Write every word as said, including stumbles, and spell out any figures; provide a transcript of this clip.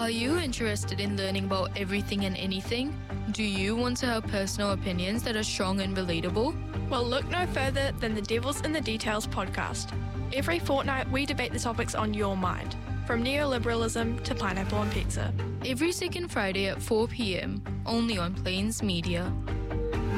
Are you interested in learning about everything and anything? Do you want to have personal opinions that are strong and relatable? Well, look no further than the Devils in the Details podcast. Every fortnight, we debate the topics on your mind, from neoliberalism to pineapple on pizza. Every second Friday at four p.m, only on Plains Media.